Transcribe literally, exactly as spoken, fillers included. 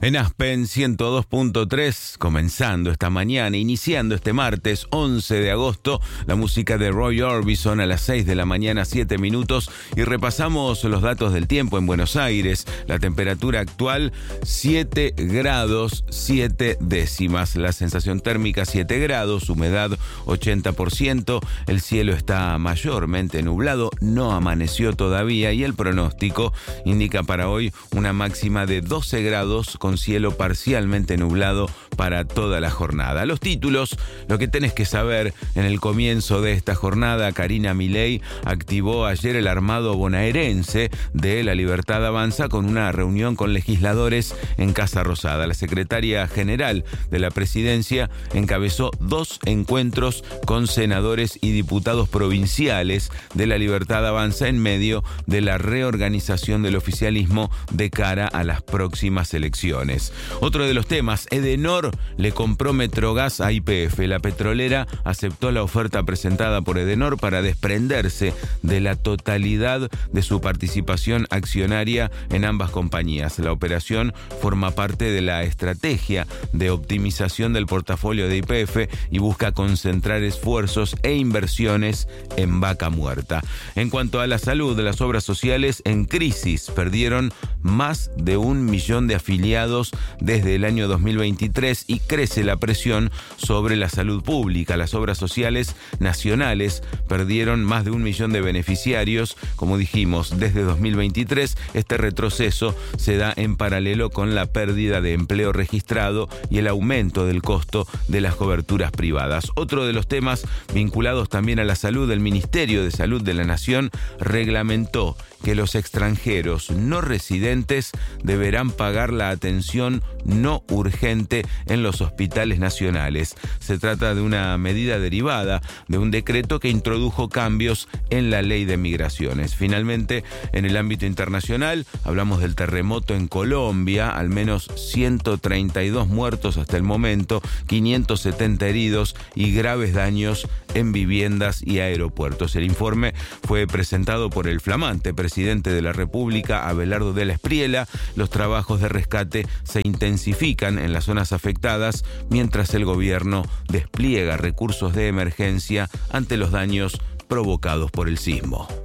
En Aspen ciento dos punto tres, comenzando esta mañana, iniciando este martes once de agosto, la música de Roy Orbison a las seis de la mañana, siete minutos, y repasamos los datos del tiempo en Buenos Aires. La temperatura actual, siete grados, siete décimas. La sensación térmica, siete grados, humedad ochenta por ciento. El cielo está mayormente nublado, no amaneció todavía, y el pronóstico indica para hoy una máxima de doce grados con cielo parcialmente nublado para toda la jornada. Los títulos, lo que tenés que saber en el comienzo de esta jornada. Karina Milei activó ayer el armado bonaerense de La Libertad Avanza con una reunión con legisladores en Casa Rosada. La secretaria general de la presidencia encabezó dos encuentros con senadores y diputados provinciales de La Libertad Avanza en medio de la reorganización del oficialismo de cara a las próximas elecciones. Otro de los temas, Edenor le compró Metrogas a Y P F. La petrolera aceptó la oferta presentada por Edenor para desprenderse de la totalidad de su participación accionaria en ambas compañías. La operación forma parte de la estrategia de optimización del portafolio de Y P F y busca concentrar esfuerzos e inversiones en Vaca Muerta. En cuanto a la salud, las obras sociales en crisis perdieron más de un millón de afiliados desde el año dos mil veintitrés y crece la presión sobre la salud pública. Las obras sociales nacionales perdieron más de un millón de beneficiarios, como dijimos, desde dos mil veintitrés. Este retroceso se da en paralelo con la pérdida de empleo registrado y el aumento del costo de las coberturas privadas. Otro de los temas vinculados también a la salud, el Ministerio de Salud de la Nación reglamentó que los extranjeros no residentes deberán pagar la atención no urgente en los hospitales nacionales. Se trata de una medida derivada de un decreto que introdujo cambios en la ley de migraciones. Finalmente, en el ámbito internacional, hablamos del terremoto en Colombia, al menos ciento treinta y dos muertos hasta el momento, quinientos setenta heridos y graves daños en viviendas y aeropuertos. El informe fue presentado por el flamante presidente de la República, Abelardo de la Espriella. Los trabajos de rescate se intensifican en las zonas afectadas mientras el gobierno despliega recursos de emergencia ante los daños provocados por el sismo.